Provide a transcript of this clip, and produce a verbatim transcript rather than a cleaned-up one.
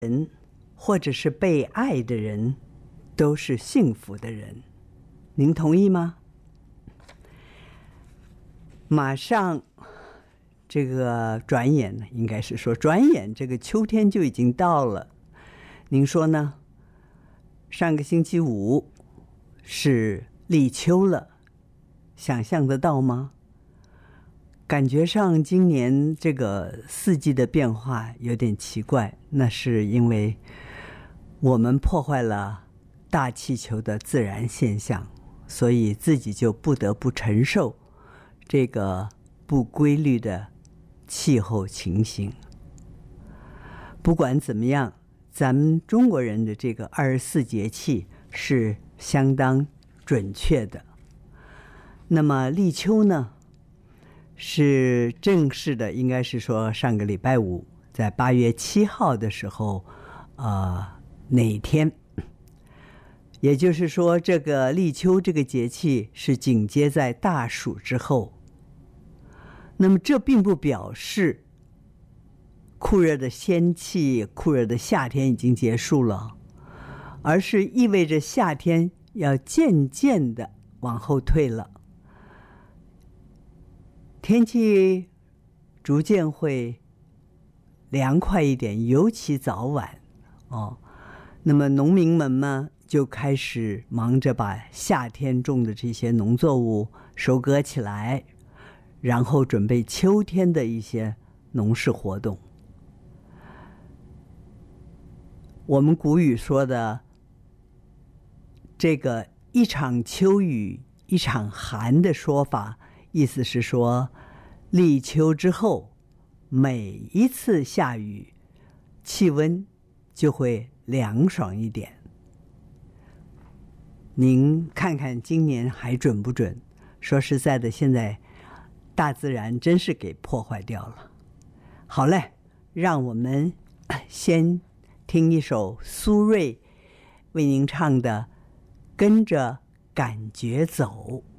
人或者是被爱的人都是幸福的人，您同意吗？马上这个转眼，应该是说转眼这个秋天就已经到了，您说呢？上个星期五是立秋了，想象得到吗？感觉上今年这个四季的变化有点奇怪，那是因为我们破坏了大气球的自然现象，所以自己就不得不承受这个不规律的气候情形。不管怎么样，咱们中国人的这个二十四节气是相当准确的。那么立秋呢，是正式的，应该是说上个礼拜五，在八月七号的时候，呃，哪天？也就是说，这个立秋这个节气是紧接在大暑之后。那么这并不表示酷热的仙气、酷热的夏天已经结束了，而是意味着夏天要渐渐的往后退了，天气逐渐会凉快一点，尤其早晚哦。那么农民们呢，就开始忙着把夏天种的这些农作物收割起来，然后准备秋天的一些农事活动。我们古语说的这个一场秋雨一场寒的说法，意思是说立秋之后每一次下雨气温就会凉爽一点。您看看今年还准不准？说实在的，现在大自然真是给破坏掉了。好嘞，让我们先听一首苏芮为您唱的《跟着感觉走》。